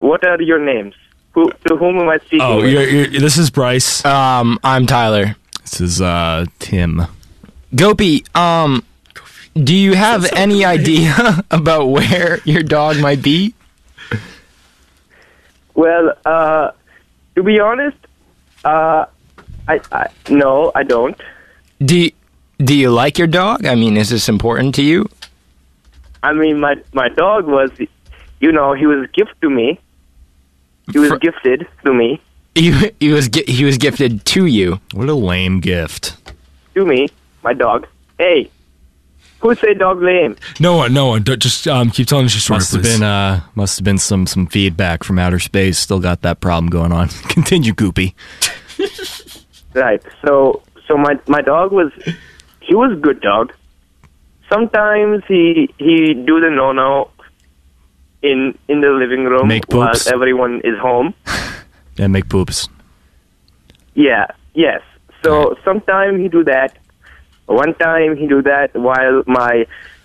what are your names? To whom am I speaking with? This is Bryce. I'm Tyler. This is Tim. Gopi, do you have any idea about where your dog might be? Well, to be honest, no, I don't. Do you like your dog? I mean, is this important to you? I mean, my dog was, he was a gift to me. He was gifted to me. He was gifted to you. What a lame gift. To me, my dog. Hey, who said dog lame? No one. Don't, just keep telling us your story, please. Must have been some feedback from outer space. Still got that problem going on. Continue, Goopy. Right. So my dog was a good dog. Sometimes he do the no in the living room Make while poops. everyone is home. And make poops. Yeah. Yes. So sometimes he do that. One time he do that while my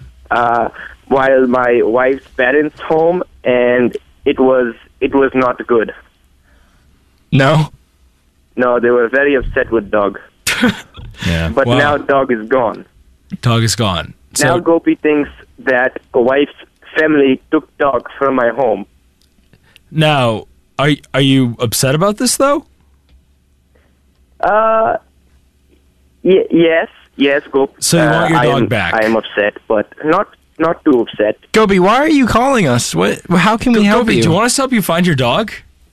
wife's parents home, and it was not good. No? No, they were very upset with dog. Yeah. But Wow. now dog is gone. Dog is gone. Now Gopi thinks that a wife's family took dog from my home. Now, are you upset about this though? Yes, Gopi. So you want your dog back? I am upset, but not too upset. Gopi, why are you calling us? How can we help Gopi, you? do you want us to help you find your dog?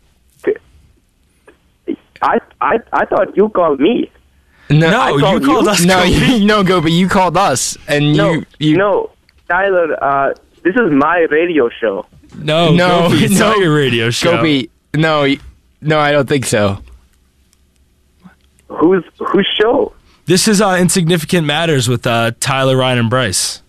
I thought you called me. No, you called us. No, Gopi. no, Gopi, you called us, and No, Tyler. This is my radio show. No, Gopi, it's not your radio show. Gopi, no, I don't think so. Whose show? This is Insignificant Matters with Tyler, Ryan, and Bryce.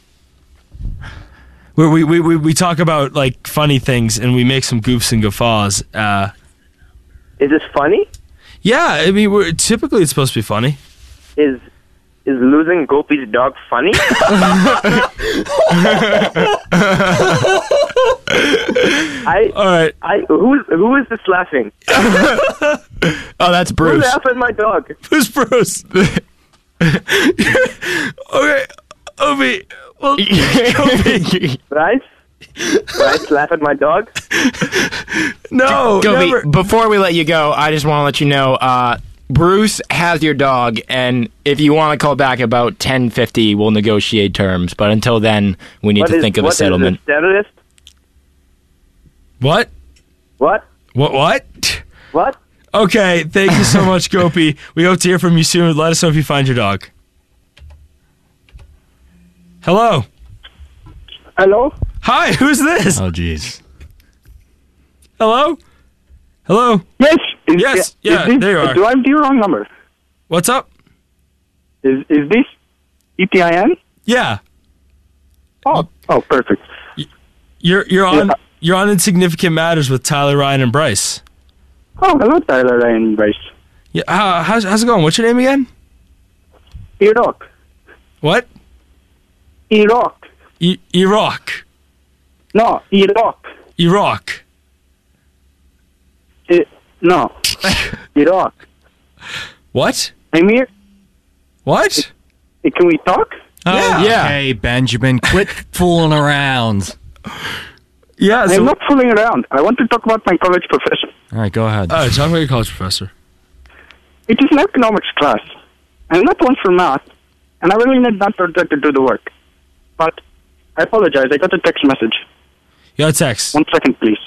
Where we talk about like funny things and we make some goofs and guffaws. Is this funny? Yeah, I mean, typically it's supposed to be funny. Is losing Gopi's dog funny? All right. Who is this laughing? Oh, that's Who Bruce. laughed at my dog? Who's Bruce? Okay, Obi. Well, Gopi. Bryce laugh at my dog? No, Gopi, never. before we let you go, I just want to let you know, Bruce has your dog, and if you want to call back about 10:50, we'll negotiate terms. But until then, we need to think of a settlement. What is this, terrorist? What? What? What? What? Okay, thank you so much, Gopi. We hope to hear from you soon. Let us know if you find your dog. Hello. Hello? Hi, who's this? Oh, jeez. Hello? Hello? Yes. Yes, yeah, there you are. Do I have the wrong number? What's up? Is this ETIN? Yeah. Oh, perfect. You're on Insignificant Matters with Tyler, Ryan, and Bryce. Oh, hello, Tyler and Bryce. Yeah, how's it going? What's your name again? Iraq. What? Iraq. Iraq. No, Iraq. Iraq. No. Iraq. What? I'm here. What? Can we talk? Yeah. Okay, Benjamin, quit fooling around. Yeah. I'm not fooling around. I want to talk about my college professor. All right, go ahead. Talk about your college professor. It is an economics class. I'm not one for math, and I really need that project to do the work. But I apologize. I got a text message. You got a text. 1 second, please.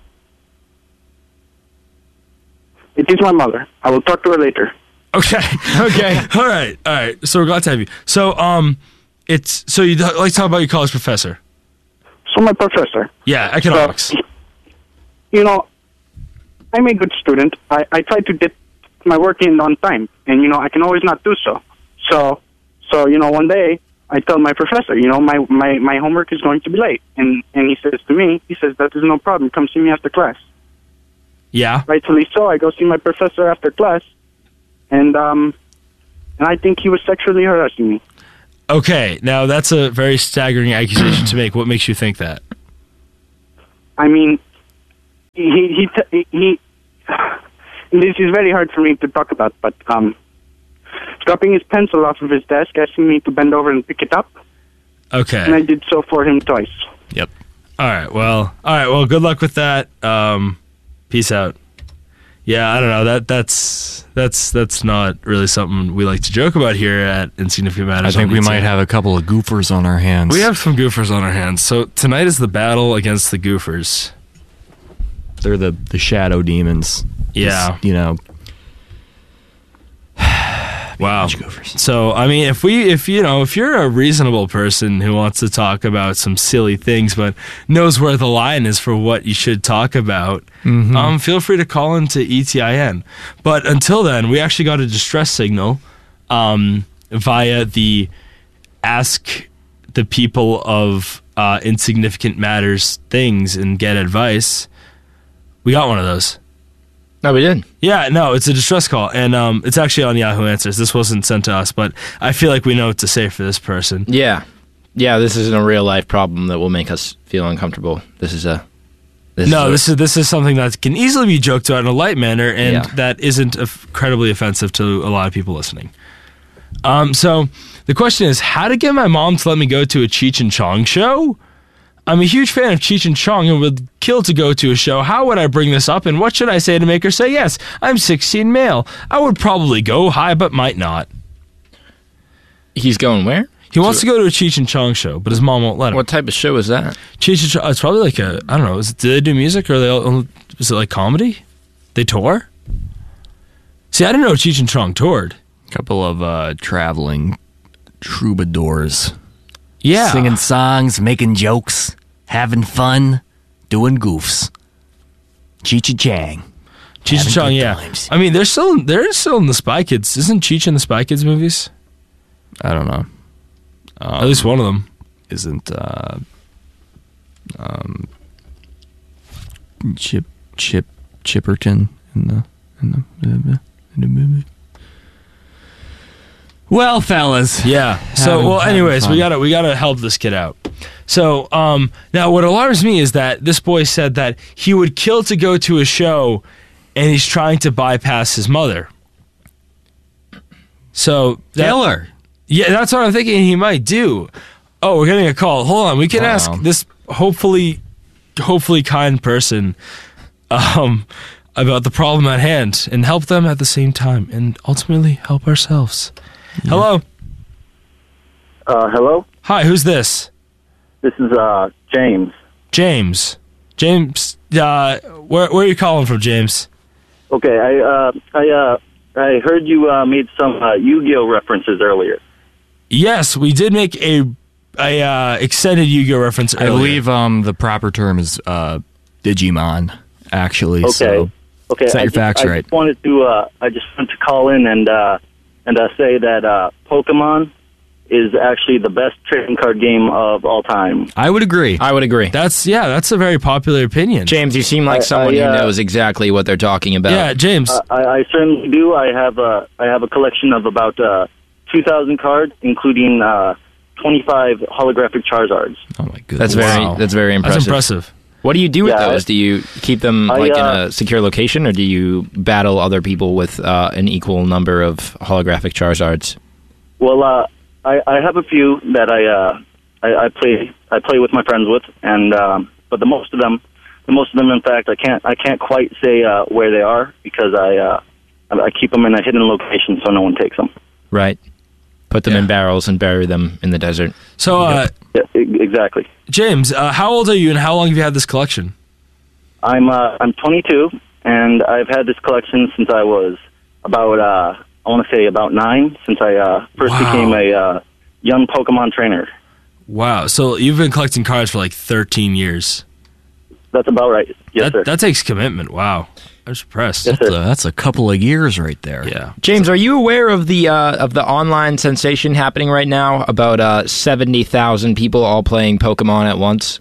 It is my mother. I will talk to her later. Okay. Okay. All right. So we're glad to have you. So so you like to talk about your college professor? So my professor. Yeah, economics. So, I'm a good student. I try to get my work in on time, and I can always not do so. So one day I tell my professor, my homework is going to be late, and he says to me, that is no problem. Come see me after class. Yeah. Rightfully so. I go see my professor after class, and I think he was sexually harassing me. Okay. Now that's a very staggering accusation to make. What makes you think that? I mean, he this is very hard for me to talk about, but dropping his pencil off of his desk, asking me to bend over and pick it up, Okay. and I did so for him twice. Yep. All right. Well, good luck with that. Peace out. Yeah, I don't know. That's not really something we like to joke about here at Insignificant I Matters. think we might have a couple of goofers on our hands. We have some goofers on our hands. So tonight is the battle against the goofers. They're the shadow demons. Yeah. You know. Wow. Goofers. So I mean, if you're a reasonable person who wants to talk about some silly things but knows where the line is for what you should talk about, feel free to call into ETIN. But until then, we actually got a distress signal via the Ask the People of Insignificant Matters things and get advice. We got one of those. No, we did. Yeah, no, it's a distress call, and it's actually on Yahoo Answers. This wasn't sent to us, but I feel like we know what to say for this person. Yeah. This isn't a real life problem that will make us feel uncomfortable. This is something that can easily be joked about in a light manner, and that isn't incredibly offensive to a lot of people listening. So the question is, how to get my mom to let me go to a Cheech and Chong show? I'm a huge fan of Cheech and Chong and would kill to go to a show. How would I bring this up, and what should I say to make her say yes? I'm 16 male. I would probably go high, but might not. He's going where? He wants to go to a Cheech and Chong show, but his mom won't let him. What type of show is that? Cheech and Chong, it's probably like a, I don't know, do they do music, or is it like comedy? They tour? See, I didn't know Cheech and Chong toured. A couple of traveling troubadours. Yeah. Singing songs, making jokes, having fun, doing goofs. Cheech and Chang. Cheech and Chong, yeah. Times. I mean, they're still in the Spy Kids. Isn't Cheech in the Spy Kids movies? I don't know. At least one of them. Isn't Chipperton in the movie? Well, fellas. Yeah. So, anyways, we gotta help this kid out. So, now what alarms me is that this boy said that he would kill to go to a show, and he's trying to bypass his mother. So, Taylor. Yeah, that's what I'm thinking he might do. Oh, we're getting a call. Hold on, we can ask this hopefully kind person about the problem at hand and help them at the same time, and ultimately help ourselves. Yeah. Hello. Hello? Hi, who's this? This is James. James, where are you calling from, James? Okay, I heard you made some Yu-Gi-Oh references earlier. Yes, we did make a extended Yu-Gi-Oh reference earlier. I believe the proper term is Digimon, actually. Okay. So set your facts right. I just wanted to call in and say that Pokemon is actually the best trading card game of all time. I would agree. That's a very popular opinion. James, you seem like someone who knows exactly what they're talking about. Yeah, James. I certainly do. I have a collection of about 2,000 cards, including 25 holographic Charizards. Oh my goodness. That's very impressive. That's impressive. What do you do with those? Do you keep them in a secure location, or do you battle other people with an equal number of holographic Charizards? Well, I have a few that I play with my friends with, and but the most of them, in fact, I can't quite say where they are because I keep them in a hidden location so no one takes them. Right. Put them in barrels and bury them in the desert. So, yeah, exactly. James, how old are you, and how long have you had this collection? I'm 22, and I've had this collection since I was about I want to say about 9, since I first became a young Pokemon trainer. Wow! So you've been collecting cards for like 13 years. That's about right. Yes, sir. That takes commitment. Wow. I'm impressed. Yes, that's a couple of years right there. Yeah. James, are you aware of the online sensation happening right now about 70,000 people all playing Pokemon at once?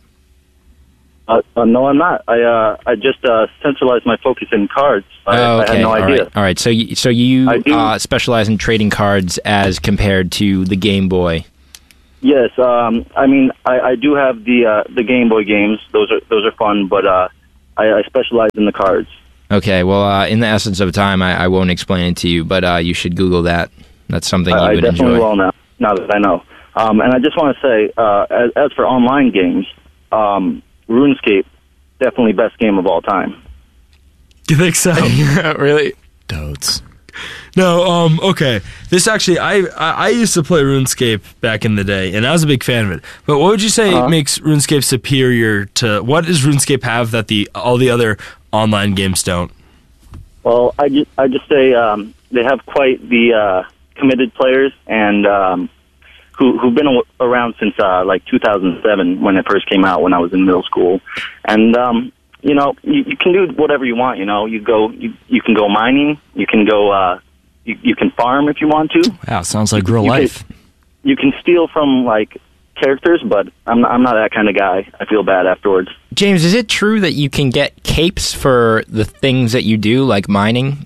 No, I'm not. I just centralized my focus in cards. I had no idea. All right. So you specialize in trading cards as compared to the Game Boy. Yes. I mean, I do have the Game Boy games. Those are fun, but I specialize in the cards. Okay, well, in the essence of time, I won't explain it to you, but you should Google that. That's something you would enjoy. I definitely will now that I know. And I just want to say, as for online games, RuneScape, definitely best game of all time. You think so? Really? Totes. No, okay. This actually, I used to play RuneScape back in the day, and I was a big fan of it. But what would you say makes RuneScape superior to, what does RuneScape have that all the other online games don't? Well, I just say they have quite the committed players, and who've been around since like 2007 when it first came out when I was in middle school, and you know, you can do whatever you want. You know, you can go mining, you can go you can farm if you want to. Wow, sounds like real life. You can steal from like characters, but I'm not that kind of guy. I feel bad afterwards. James, is it true that you can get capes for the things that you do, like mining?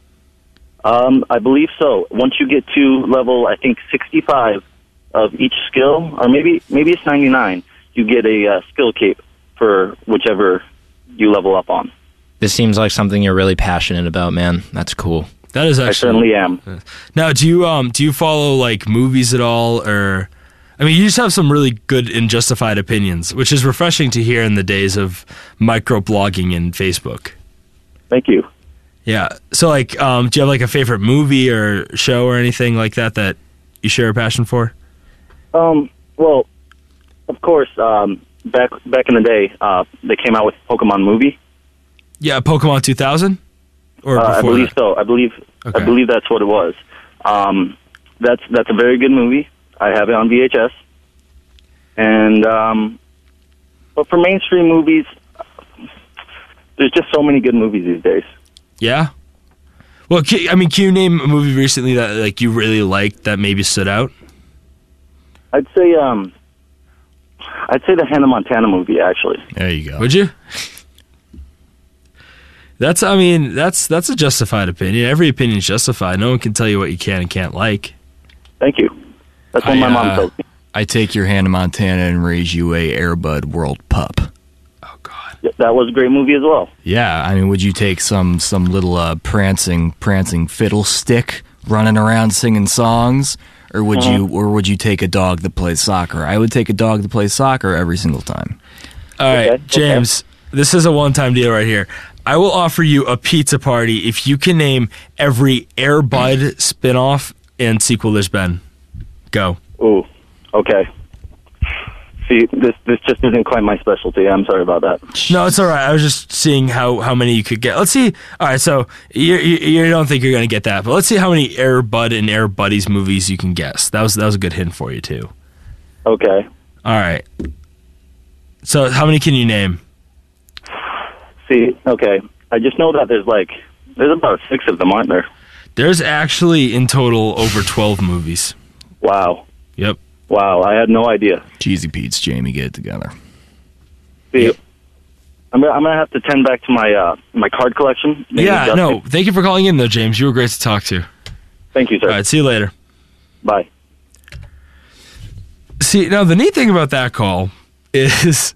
I believe so. Once you get to level, I think 65 of each skill, or maybe it's 99, you get a skill cape for whichever you level up on. This seems like something you're really passionate about, man. That's cool. That is actually. I certainly am. Now, do you follow like movies at all, or? I mean, you just have some really good and justified opinions, which is refreshing to hear in the days of microblogging and Facebook. Thank you. Yeah. So, like, do you have like a favorite movie or show or anything like that you share a passion for? Well, of course, back in the day, they came out with a Pokemon movie. Yeah, Pokemon 2000? Or before I believe that? so. I believe that's what it was. That's a very good movie. I have it on VHS. And but for mainstream movies, there's just so many good movies these days. Yeah. Well, can you name a movie recently that like you really liked that maybe stood out? I'd say the Hannah Montana movie, actually. There you go. Would you? That's a justified opinion. Every opinion is justified. No one can tell you what you can and can't like. Thank you. That's what my mom told me. I take your Hannah Montana and raise you a Air Bud World Pup. Oh God. Yeah, that was a great movie as well. Yeah, I mean, would you take some little prancing fiddlestick running around singing songs, or would you take a dog that plays soccer? I would take a dog that plays soccer every single time. All right, James. This is a one-time deal right here. I will offer you a pizza party if you can name every Air Bud spinoff and sequel there's been. Go. Ooh, okay. See, this just isn't quite my specialty. I'm sorry about that. No, it's all right. I was just seeing how many you could get. Let's see. All right, so you don't think you're going to get that, but let's see how many Air Bud and Air Buddies movies you can guess. That was a good hint for you too. Okay. All right. So how many can you name? See, okay. I just know that there's about 6 of them, aren't there? There's actually in total over 12 movies. Wow. Yep. Wow, I had no idea. Cheesy Pete's, Jamie, get it together. See, yep. I'm gonna have to tend back to my card collection. Yeah, no. Thank you for calling in, though, James. You were great to talk to. Thank you, sir. All right, see you later. Bye. See, now the neat thing about that call is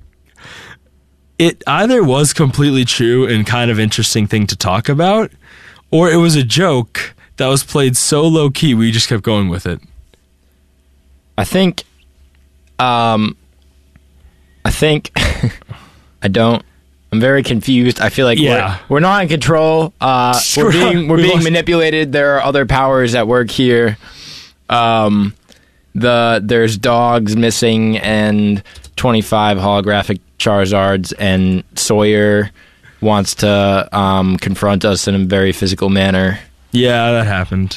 it either was completely true and kind of interesting thing to talk about, or it was a joke that was played so low key we just kept going with it. I think I'm very confused. I feel like we're not in control. We're being manipulated. There are other powers at work here. There's dogs missing and 25 holographic Charizards, and Sawyer wants to confront us in a very physical manner. Yeah, that happened.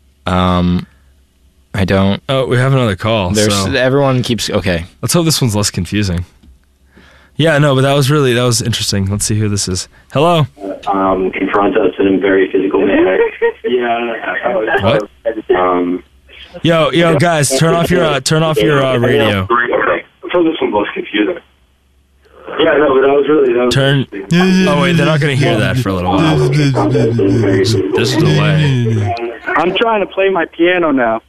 I don't. Oh, we have another call. Everyone keeps. Okay. Let's hope this one's less confusing. Yeah, no, but that was interesting. Let's see who this is. Hello. Confront us in a very physical manner. Yeah. What? Yo, guys, turn off your radio. Okay. So this one's less confusing. Yeah, no, but that was turn. Oh wait, they're not going to hear that for a little while. There's a delay. I'm trying to play my piano now.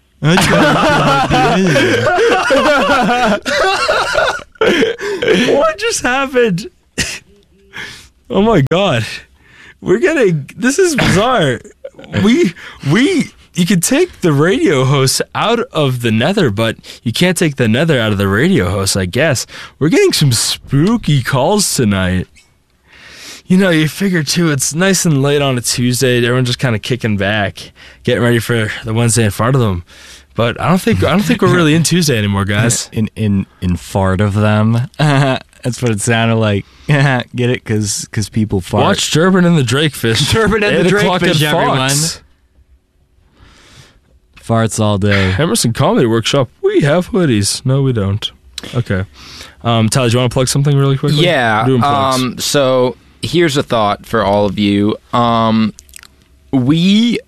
What just happened? Oh my God. This is bizarre. You can take the radio host out of the nether, but you can't take the nether out of the radio host, I guess. We're getting some spooky calls tonight. You figure too, it's nice and late on a Tuesday. Everyone's just kind of kicking back, getting ready for the Wednesday in front of them. But I don't think we're really in Tuesday anymore, guys. In fart of them. That's what it sounded like. Get it? Because people fart. Watch Durbin and the Drakefish. Durbin and the Drakefish, everyone. Farts all day. Emerson Comedy Workshop. We have hoodies. No, we don't. Okay. Tyler, do you want to plug something really quickly? Yeah. So here's a thought for all of you. We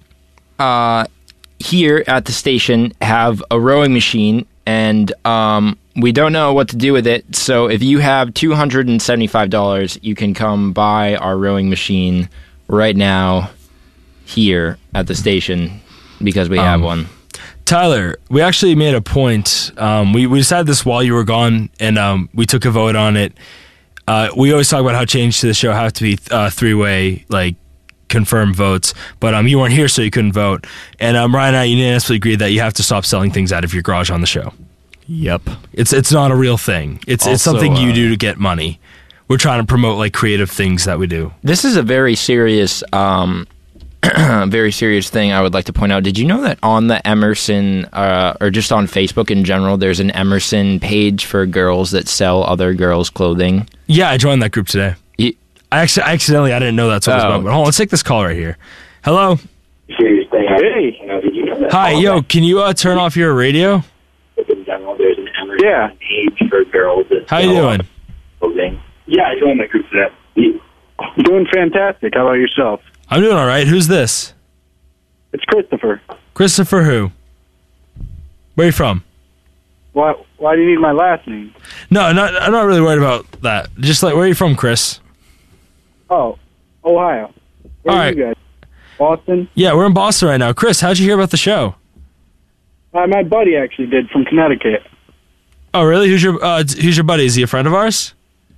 here at the station have a rowing machine, and we don't know what to do with it. So if you have $275, you can come buy our rowing machine right now here at the station because we have one. Tyler, we actually made a point. We decided this while you were gone, and we took a vote on it. We always talk about how changes to the show have to be three-way, confirmed votes, but you weren't here, so you couldn't vote. And Ryan and I unanimously agreed that you have to stop selling things out of your garage on the show. Yep. It's not a real thing. It's something you do to get money. We're trying to promote creative things that we do. This is a very serious very serious thing I would like to point out. Did you know that on the Emerson, or just on Facebook in general, there's an Emerson page for girls that sell other girls' clothing? Yeah, I joined that group today. I accidentally, I didn't know that's what it was about. But hold on, let's take this call right here. Hello? Hey. Hi, yo, can you turn off your radio? In general, there's an Emerson page for girls that How you doing? Clothing. Yeah, I joined that group today. Doing fantastic. How about yourself? I'm doing all right. Who's this? It's Christopher. Christopher who? Where are you from? Why do you need my last name? No, I'm not really worried about that. Just where are you from, Chris? Oh, Ohio. Where are you guys? Boston? Yeah, we're in Boston right now. Chris, how'd you hear about the show? My buddy actually did, from Connecticut. Oh, really? Who's your buddy? Is he a friend of ours?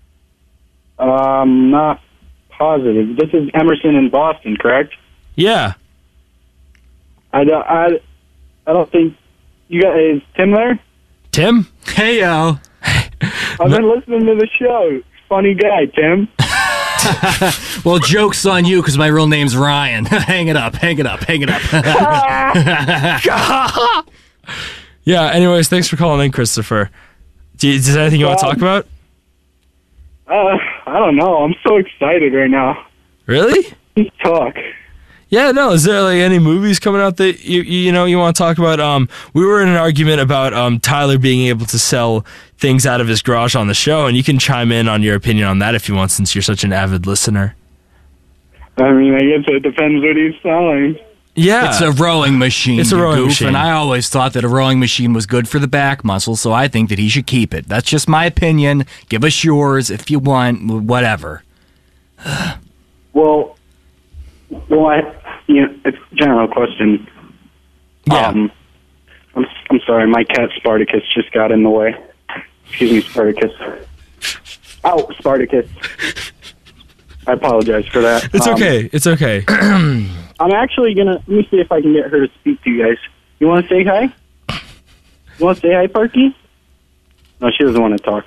Not positive. This is Emerson in Boston, correct? Yeah. I don't think you guys. Is Tim there? Tim? Hey, yo. I've been listening to the show. Funny guy, Tim. Well, joke's on you because my real name's Ryan. Hang it up. Yeah, anyways, thanks for calling in, Christopher. Is there anything you want to talk about? I don't know. I'm so excited right now. Really? Let's talk. Yeah, no. Is there any movies coming out that you want to talk about? We were in an argument about Tyler being able to sell things out of his garage on the show, and you can chime in on your opinion on that if you want, since you're such an avid listener. I mean, I guess it depends what he's selling. Yeah. It's a rowing machine. It's a rowing machine. And I always thought that a rowing machine was good for the back muscle, so I think that he should keep it. That's just my opinion. Give us yours if you want, whatever. Well, it's a general question. Yeah. I'm sorry, my cat Spartacus just got in the way. Excuse me, Spartacus. Ow, Spartacus. I apologize for that. It's okay. It's okay. I'm actually let me see if I can get her to speak to you guys. You want to say hi? You want to say hi, Parky? No, she doesn't want to talk.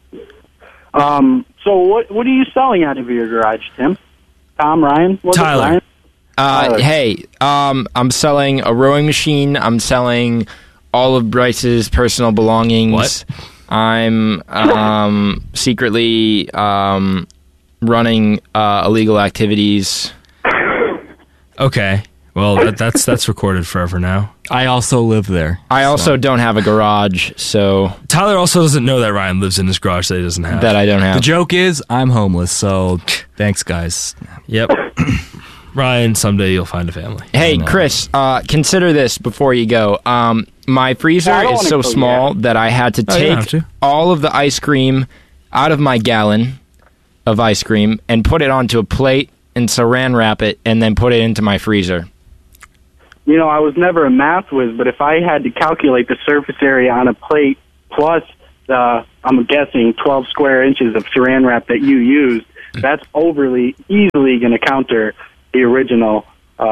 So what are you selling out of your garage, Tim? Tom, Ryan? Tyler. Ryan? Hey, I'm selling a rowing machine. I'm selling all of Bryce's personal belongings. What? I'm secretly running illegal activities. Okay. Well, that's recorded forever now. I also live there. I also don't have a garage, so Tyler also doesn't know that Ryan lives in his garage that he doesn't have. that I don't have. The joke is, I'm homeless, so thanks, guys. Yep. Ryan, someday you'll find a family. Hey, Chris, consider this before you go. My freezer is so small that I had to take all of the ice cream out of my gallon of ice cream and put it onto a plate and saran wrap it and then put it into my freezer. I was never a math whiz, but if I had to calculate the surface area on a plate plus I'm guessing 12 square inches of saran wrap that you used, that's easily going to counter the original,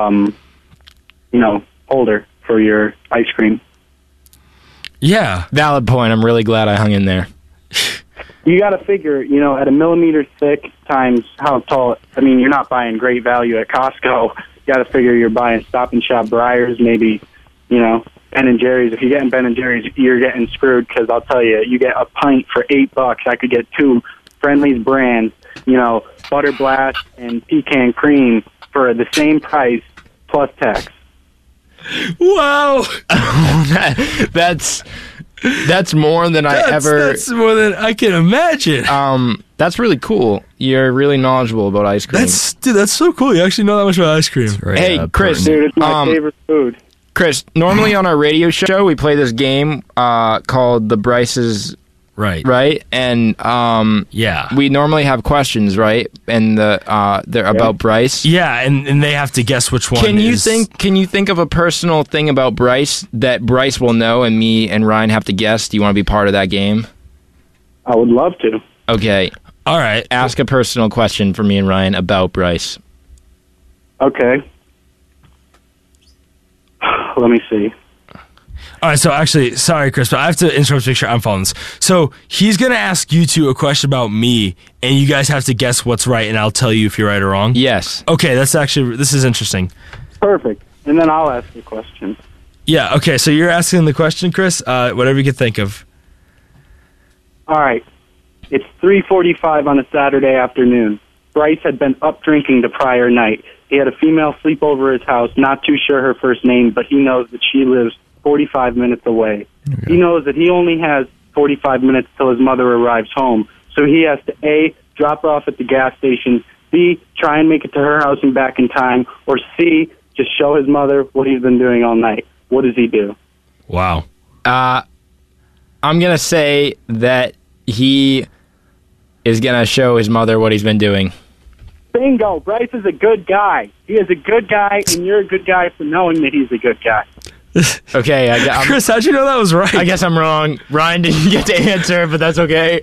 holder for your ice cream. Yeah. Valid point. I'm really glad I hung in there. You got to figure, at a millimeter thick times how tall. I mean, you're not buying great value at Costco. You got to figure you're buying Stop and Shop Breyers, maybe, Ben and Jerry's. If you're getting Ben and Jerry's, you're getting screwed because I'll tell you, you get a pint for $8. I could get 2 Friendly's brands, Butter Blast and Pecan Cream for the same price plus tax. Wow. That's more than That's more than I can imagine. That's really cool. You're really knowledgeable about ice cream. That's so cool. You actually know that much about ice cream. Right, hey, Chris. Dude, it's my favorite food. Chris, normally on our radio show, we play this game called The Bryce's... Right? And we normally have questions, right? And they're about Bryce. Yeah, and they have to guess which one Can you think of a personal thing about Bryce that Bryce will know and me and Ryan have to guess? Do you want to be part of that game? I would love to. Okay. All right. Ask a personal question for me and Ryan about Bryce. Okay. Let me see. All right, so actually, sorry, Chris, but I have to interrupt to make sure I'm following this. So he's going to ask you two a question about me, and you guys have to guess what's right, and I'll tell you if you're right or wrong? Yes. Okay, this is interesting. Perfect. And then I'll ask the question. Yeah, okay, so you're asking the question, Chris? Whatever you can think of. All right. It's 3:45 on a Saturday afternoon. Bryce had been up drinking the prior night. He had a female sleep over his house, not too sure her first name, but he knows that she lives 45 minutes away. Okay. He knows that he only has 45 minutes till his mother arrives home. So he has to A, drop her off at the gas station, B, try and make it to her house and back in time, or C, just show his mother what he's been doing all night. What does he do? Wow. I'm going to say that he is going to show his mother what he's been doing. Bingo. Bryce is a good guy. He is a good guy, and you're a good guy for knowing that he's a good guy. Okay, Chris, how'd you know that was right? I guess I'm wrong. Ryan didn't get to answer, but that's okay.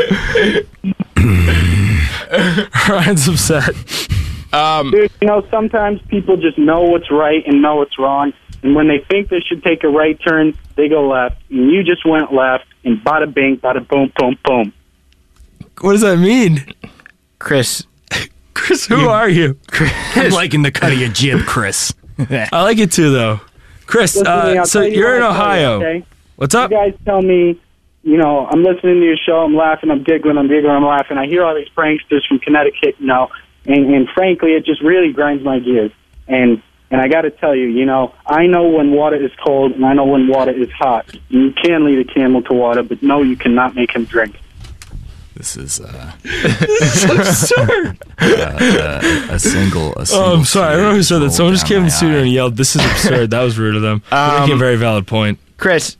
Ryan's upset. Dude, sometimes people just know what's right and know what's wrong, and when they think they should take a right turn, they go left, and you just went left, and bada bing, bada boom, boom, boom. What does that mean? Chris, who are you? Chris. I'm liking the cut of your jib, Chris. I like it too, though. Chris, so you're in Ohio. Okay? What's up? You guys tell me, I'm listening to your show, I'm laughing, I'm giggling, I'm laughing. I hear all these pranksters from Connecticut, and frankly, it just really grinds my gears. And I got to tell you, I know when water is cold, and I know when water is hot. You can lead a camel to water, but no, you cannot make him drink. This is absurd. A single. Oh, I'm sorry. I don't know who said that. Someone just came in the studio and yelled, "This is absurd." That was rude of them. They're making a very valid point. Chris,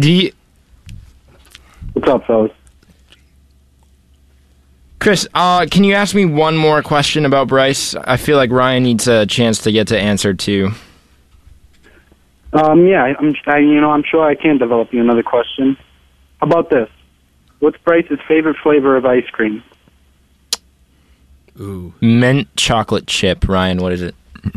what's up, fellas? Chris, can you ask me one more question about Bryce? I feel like Ryan needs a chance to get to answer too. Yeah, I'm sure I can develop you another question. How about this? What's Bryce's favorite flavor of ice cream? Ooh. Mint chocolate chip. Ryan, what is it?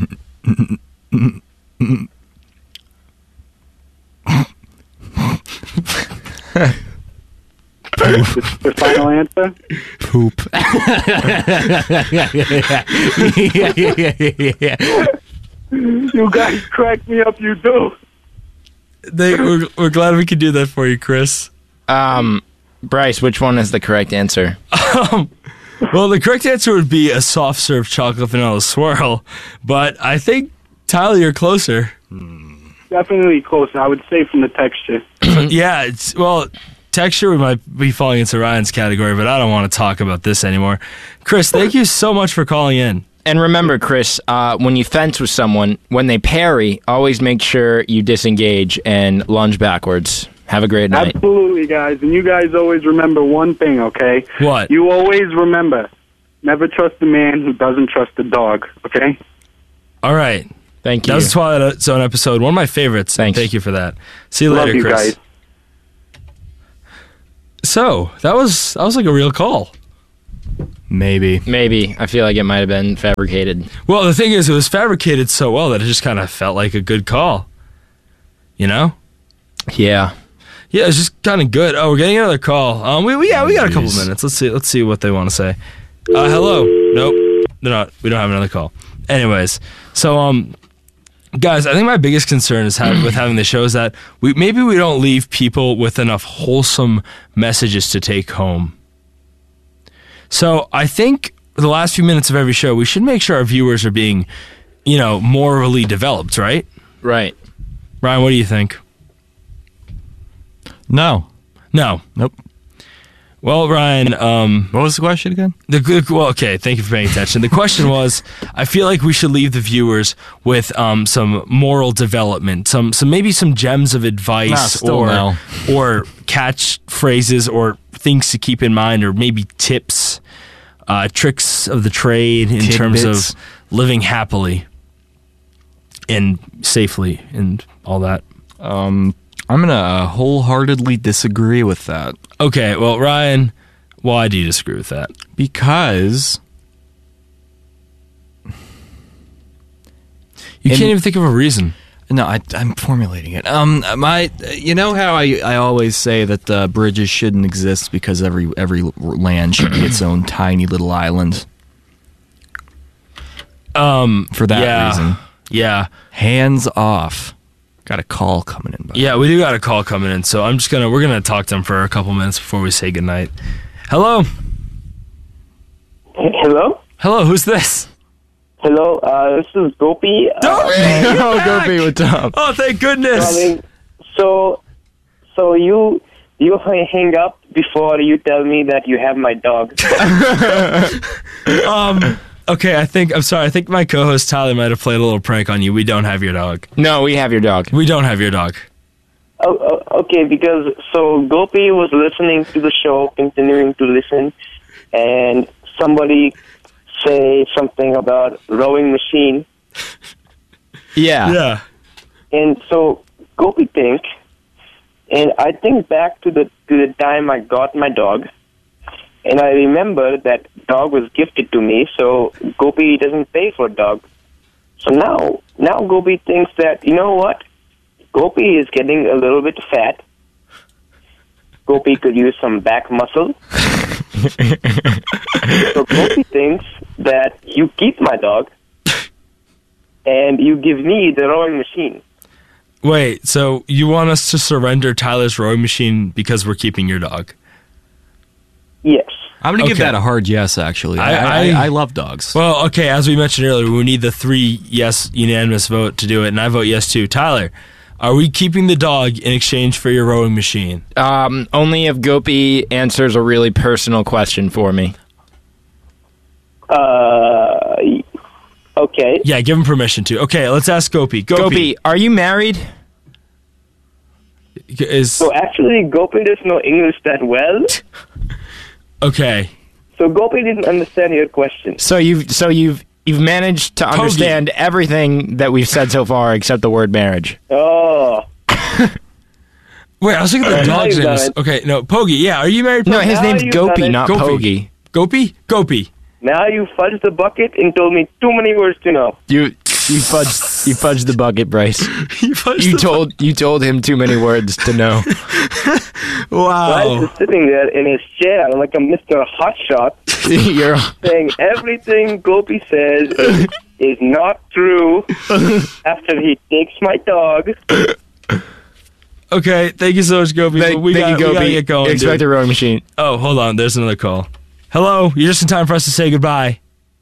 Your final answer? Poop. You guys crack me up, you do. We're glad we could do that for you, Chris. Bryce, which one is the correct answer? Well, the correct answer would be a soft serve chocolate vanilla swirl, but I think, Tyler, you're closer. Definitely closer, I would say, from the texture. Yeah, texture might be falling into Ryan's category, but I don't want to talk about this anymore. Chris, thank you so much for calling in. And remember, Chris, when you fence with someone, when they parry, always make sure you disengage and lunge backwards. Have a great night. Absolutely, guys. And you guys always remember one thing, okay? What? You always remember, never trust a man who doesn't trust a dog, okay? All right. Thank you. That was a Twilight Zone episode. One of my favorites. Thanks. Thank you for that. See you later, Chris. Guys. So, that was like a real call. Maybe. I feel like it might have been fabricated. Well, the thing is, it was fabricated so well that it just kind of felt like a good call. You know? Yeah. Yeah, it's just kind of good. Oh, we're getting another call. We got a couple minutes. Let's see what they want to say. Hello. Nope. They're not. We don't have another call. Anyways, so guys, I think my biggest concern is with having the show is that we don't leave people with enough wholesome messages to take home. So I think the last few minutes of every show, we should make sure our viewers are being, morally developed, right? Right. Ryan, what do you think? No. Nope. Well, Ryan, what was the question again? Okay, thank you for paying attention. The question was, I feel like we should leave the viewers with some moral development, maybe some gems of advice or catchphrases or things to keep in mind, or maybe tips, tricks of the trade in terms of living happily and safely and all that. I'm going to wholeheartedly disagree with that. Okay, well, Ryan, why do you disagree with that? Because you can't even think of a reason. No, I'm formulating it. You know how I always say that bridges shouldn't exist because every land should be its own tiny little island. For that reason. Yeah. Hands off. Got a call coming in. Yeah, we do got a call coming in, so we're gonna talk to them for a couple minutes before we say goodnight. Hello. Hello. Hello. Who's this? Hello. This is Gopi. Gopi, what's up? Oh, thank goodness. So you hang up before you tell me that you have my dog. Okay, I think my co-host Tyler might have played a little prank on you. We don't have your dog. No, we have your dog. We don't have your dog. Oh, okay, because Gopi was listening to the show, continuing to listen, and somebody say something about rowing machine. Yeah. And so Gopi thinks, and I think back to the time I got my dog. And I remember that dog was gifted to me, so Gopi doesn't pay for a dog. So now Gopi thinks that, you know what? Gopi is getting a little bit fat. Gopi could use some back muscle. So Gopi thinks that you keep my dog and you give me the rowing machine. Wait, so you want us to surrender Tyler's rowing machine because we're keeping your dog? Yes. I'm going to give that a hard yes, actually. I love dogs. Well, okay, as we mentioned earlier, we need the 3 yes unanimous vote to do it, and I vote yes too. Tyler, are we keeping the dog in exchange for your rowing machine? Only if Gopi answers a really personal question for me. Okay. Yeah, give him permission to. Okay, let's ask Gopi. Gopi, are you married? So actually, Gopi doesn't know English that well. Okay. So Gopi didn't understand your question. So you've managed to understand everything that we've said so far except the word marriage. Oh. Wait, I was looking at the dog's name. Okay, no, Pogi. Yeah, are you married? Pogi? No, his name's Gopi, not Pogi. Gopi. Now you fudged the bucket and told me too many words to know. You fudged the bucket, Bryce. You told him too many words to know. Wow. Bryce is sitting there in his chair like a Mr. Hotshot, saying everything Gopi says is not true after he takes my dog. Okay, thank you so much, Gopi. We gotta get going. Expect a rowing machine. Oh, hold on. There's another call. Hello, you're just in time for us to say goodbye.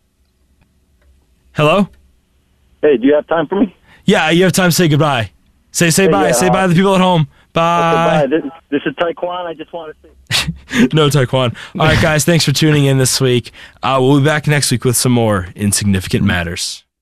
Hello? Hey, do you have time for me? Yeah, you have time to say goodbye. Say bye. Say bye to the people at home. Bye. Okay, bye. This is Taekwon. I just want to say. No, Taekwon. All right, guys, thanks for tuning in this week. We'll be back next week with some more Insignificant Matters.